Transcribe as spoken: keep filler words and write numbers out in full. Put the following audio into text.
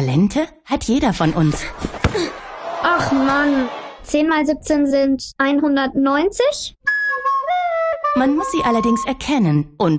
Talente hat jeder von uns. Ach Mann, zehn mal siebzehn sind hundertneunzig? Man muss sie allerdings erkennen und